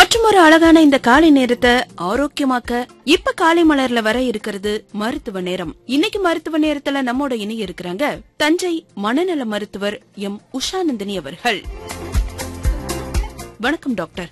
மற்றும் ஒரு அழகான இந்த காலை நேரத்தை ஆரோக்கியமாக்க இப்ப காலை மலர்ல வர இருக்கிறது மருத்துவ நேரம். இன்னைக்கு மருத்துவ நேரத்துல நம்மோட இணைய இருக்கிறாங்க தஞ்சை மனநல மருத்துவர் எம் உஷாநந்தினி அவர்கள். வணக்கம் டாக்டர்.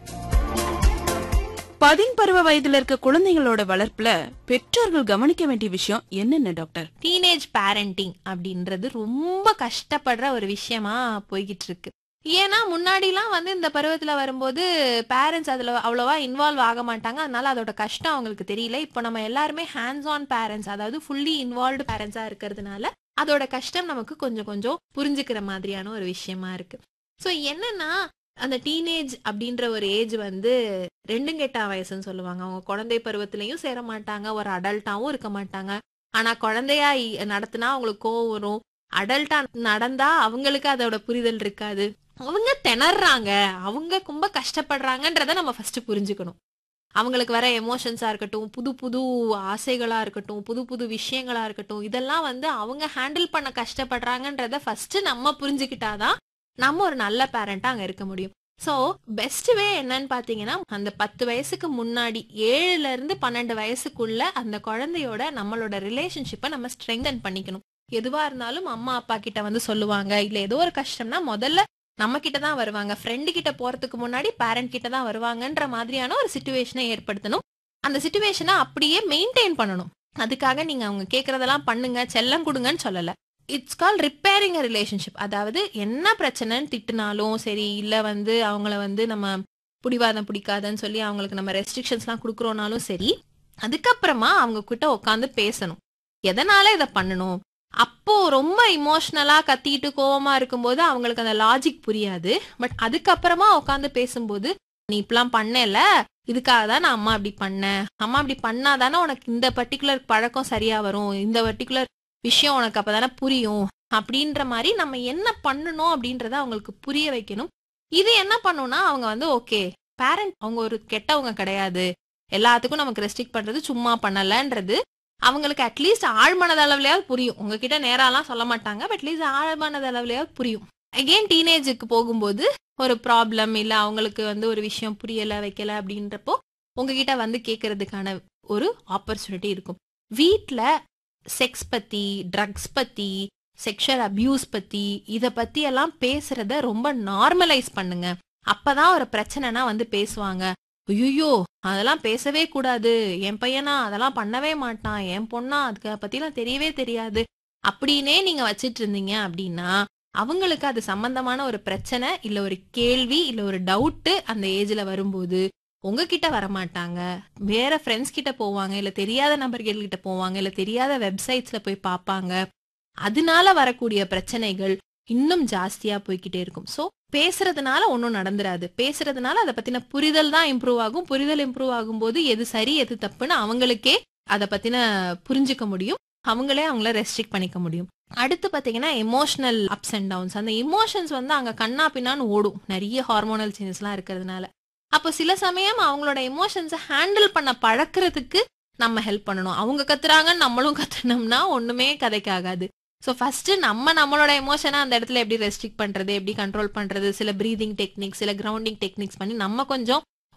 பருவ வயதுல இருக்க குழந்தைகளோட வளர்ப்புல பெற்றோர்கள் கவனிக்க வேண்டிய விஷயம் என்னென்ன டாக்டர்? டீனேஜ் பேரண்டிங் அப்படின்றது ரொம்ப கஷ்டப்படுற ஒரு விஷயமா போய்கிட்டு இருக்கு. ஏன்னா முன்னாடிலாம் இந்த பருவத்துல வரும்போது பேரண்ட்ஸ் அதுல அவ்வளவா இன்வால்வ் ஆக மாட்டாங்க. அதனால அதோட கஷ்டம் அவங்களுக்கு தெரியல. இப்போ நம்ம எல்லாருமே ஹேண்ட்ஸ் ஆன் பேரண்ட்ஸ், அதாவது ஃபுல்லி இன்வால்வ்டு பேரண்ட்ஸா இருக்கிறதுனால அதோட கஷ்டம் நமக்கு கொஞ்சம் கொஞ்சம் புரிஞ்சுக்கிற மாதிரியான ஒரு விஷயமா இருக்கு. ஸோ என்னன்னா, அந்த டீனேஜ் அப்படின்ற ஒரு ஏஜ் ரெண்டும் கெட்ட வயசுன்னு சொல்லுவாங்க. அவங்க குழந்தை பருவத்திலையும் சேர மாட்டாங்க, ஒரு அடல்ட்டாவும் இருக்க மாட்டாங்க. ஆனா குழந்தையா நடத்தினா அவங்களுக்கு கோவம் வரும். அடல்ட்டா நடந்தா அவங்களுக்கு அதோட புரிதல் இருக்காது. அவங்க திணறாங்க, அவங்க ரொம்ப கஷ்டப்படுறாங்கன்றத நம்ம ஃபர்ஸ்ட் புரிஞ்சுக்கணும். அவங்களுக்கு வர எமோஷன்ஸா இருக்கட்டும், புது புது ஆசைகளா இருக்கட்டும், புது புது விஷயங்களா இருக்கட்டும், இதெல்லாம் அவங்க ஹேண்டில் பண்ண கஷ்டப்படுறாங்கன்றத ஃபர்ஸ்ட் நம்ம புரிஞ்சுக்கிட்டாதான் நம்ம ஒரு நல்ல பேரண்டா அங்க இருக்க முடியும். ஸோ பெஸ்ட் வே என்னன்னு பாத்தீங்கன்னா, அந்த 10 வயசுக்கு முன்னாடி 7ல இருந்து 12 வயசுக்குள்ள அந்த குழந்தையோட நம்மளோட ரிலேஷன்ஷிப்பை நம்ம ஸ்ட்ரெங்தன் பண்ணிக்கணும். எதுவா இருந்தாலும் அம்மா அப்பா கிட்ட சொல்லுவாங்க. இல்ல ஏதோ ஒரு கஷ்டம்னா முதல்ல நம்ம கிட்ட தான் வருவாங்க. ஃப்ரெண்டு கிட்ட போறதுக்கு முன்னாடி பேரண்ட் கிட்ட தான் வருவாங்கன்ற மாதிரியான ஒரு சிச்சுவேஷனை ஏற்படுத்தணும். அந்த சிச்சுவேஷனை அப்படியே மெயின்டைன் பண்ணணும். அதுக்காக நீங்க அவங்க கேட்கறதெல்லாம் பண்ணுங்க, செல்லம் கொடுங்கன்னு சொல்லல. It's call repairing a relationship. அதாவது என்ன பிரச்சனைன்னு திட்டுனாலும் சரி, இல்ல அவங்கள நம்ம பிடிவாதம் பிடிக்காதன்னு சொல்லி அவங்களுக்கு நம்ம ரெஸ்ட்ரிக்ஷன்ஸ்லாம் கொடுக்குறோம்னாலும் சரி, அதுக்கப்புறமா அவங்க கிட்ட உட்காந்து பேசணும். எதனால இதை பண்ணணும்? அப்போ ரொம்ப இமோஷனலா கத்திட்டு கோவமா இருக்கும்போது அவங்களுக்கு அந்த லாஜிக் புரியாது. பட் அதுக்கப்புறமா உட்காந்து பேசும்போது, நீ இப்பெல்லாம் பண்ணல, இதுக்காக தான் நான் அம்மா அப்படி பண்ணேன், அம்மா அப்படி பண்ணாதானே உனக்கு இந்த பர்டிகுலர் பழக்கம் சரியா வரும், இந்த பர்டிகுலர் விஷயம் உனக்கு அப்பதானே புரியும் அப்படின்ற மாதிரி நம்ம என்ன பண்ணணும் அப்படின்றத அவங்களுக்கு புரிய வைக்கணும். இது என்ன பண்ணும்னா, அவங்க ஓகே, பேரண்ட் அவங்க ஒரு கெட்டவங்க கிடையாது, எல்லாத்துக்கும் நமக்கு ரெஸ்ட்ரிக்ட் பண்றது சும்மா பண்ணலன்றது அவங்களுக்கு அட்லீஸ்ட் ஆழ்மனதளவுலயாவது புரியும். உங்ககிட்ட நேராலாம் சொல்ல மாட்டாங்க, பட் அட்லீஸ்ட் ஆழ்மனதளவுலயாவது புரியும். அகெயின் டீனேஜுக்கு போகும்போது ஒரு ப்ராப்ளம் இல்ல, அவங்களுக்கு ஒரு விஷயம் புரியல வைக்கல அப்படின்றப்போ உங்ககிட்ட கேட்கறதுக்கான ஒரு ஆப்பர்ச்சுனிட்டி இருக்கும். வீட்ல செக்ஸ் பத்தி, ட்ரக்ஸ் பத்தி, செக்ஷுவல் அபியூஸ் பத்தி, இத பத்தி எல்லாம் பேசுறத ரொம்ப நார்மலைஸ் பண்ணுங்க. அப்பதான் ஒரு பிரச்சனைனா பேசுவாங்க. ஐயோ, அதெல்லாம் பேசவே கூடாது, என் பையனா அதெல்லாம் பண்ணவே மாட்டான், என் பொண்ணா அதுக்கு பத்திலாம் தெரியவே தெரியாது அப்படின்னே நீங்க வச்சிட்டு இருந்தீங்க அப்படின்னா, அவங்களுக்கு அது சம்பந்தமான ஒரு பிரச்சனை இல்ல ஒரு கேள்வி இல்ல ஒரு டவுட் அந்த ஏஜ்ல வரும்போது உங்ககிட்ட வரமாட்டாங்க, வேற ஃப்ரெண்ட்ஸ் கிட்ட போவாங்க, இல்ல தெரியாத நபர்கள் கிட்ட போவாங்க, இல்ல தெரியாத வெப்சைட்ஸ்ல போய் பார்ப்பாங்க. அதனால வரக்கூடிய பிரச்சனைகள் இன்னும் ஜாஸ்தியா போய்கிட்டே இருக்கும். ஸோ பேசுறதுனால ஒன்றும் நடந்துராது. பேசுறதுனால அதை பத்தின புரிதல் தான் இம்ப்ரூவ் ஆகும். புரிதல் இம்ப்ரூவ் ஆகும்போது எது சரி எது தப்புன்னு அவங்களுக்கே அதை பத்தின புரிஞ்சுக்க முடியும். அவங்கள ரெஸ்ட்ரிக்ட் பண்ணிக்க முடியும். அடுத்து பாத்தீங்கன்னா, எமோஷனல் அப்ஸ் அண்ட் டவுன்ஸ். அந்த எமோஷன்ஸ் அங்க கண்ணா பின்னான்னு ஓடும், நிறைய ஹார்மோனல் சேஞ்சஸ்லாம் இருக்கிறதுனால. அப்போ சில சமயம் அவங்களோட எமோஷன்ஸை ஹேண்டில் பண்ண பழக்கிறதுக்கு நம்ம ஹெல்ப் பண்ணணும். அவங்க கத்துறாங்கன்னு நம்மளும் கத்துனோம்னா ஒண்ணுமே கதைக்கு ஆகாது. ஸோ ஃபர்ஸ்ட் நம்மளோட எமோஷனை அந்த இடத்துல எப்படி ரெஸ்ட்ரிக்ட் பண்றது, எப்படி கண்ட்ரோல் பண்றது, சில பிரீதிங் டெக்னிக்ஸ், சில கிரவுண்டிங் டெக்னிக்ஸ் பண்ணி நம்ம கொஞ்சம்